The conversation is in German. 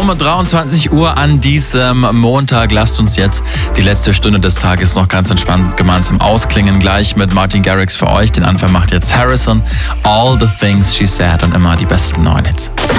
um 23 Uhr an diesem Montag. Lasst uns jetzt die letzte Stunde des Tages noch ganz entspannt gemeinsam ausklingen. Gleich mit Martin Garrix für euch. Den Anfang macht jetzt Harrison. All the Things She Said und immer die besten neuen Hits.